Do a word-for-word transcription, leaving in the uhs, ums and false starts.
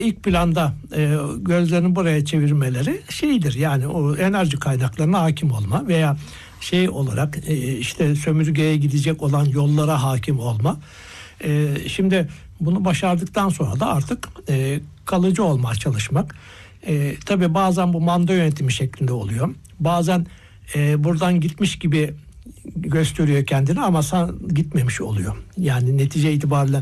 ilk planda e, gözlerini buraya çevirmeleri şeydir, yani o enerji kaynaklarına hakim olma veya şey olarak e, işte sömürgeye gidecek olan yollara hakim olma. E, şimdi bunu başardıktan sonra da artık e, kalıcı olmaya çalışmak. E, tabii bazen bu manda yönetimi şeklinde oluyor. Bazen e, buradan gitmiş gibi gösteriyor kendini ama sen gitmemiş oluyor. Yani netice itibariyle